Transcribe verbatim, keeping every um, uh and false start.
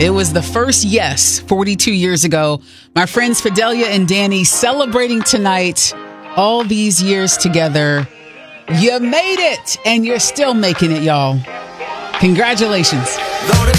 It was the first yes forty-two years ago. My friends Fidelia and Danny celebrating tonight all these years together. You made it, and you're still making it, y'all. Congratulations.